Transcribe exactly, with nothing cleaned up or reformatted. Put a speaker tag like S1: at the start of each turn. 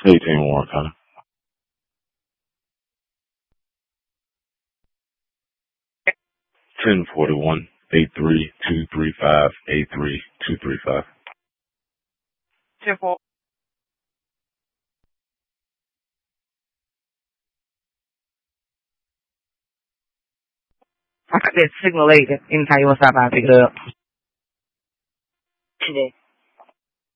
S1: eighteen Warren County. ten forty-one, eight three two three five, eight three two three five.
S2: ten four. I got that signal eight anytime you want to stop by and pick it up.
S3: Two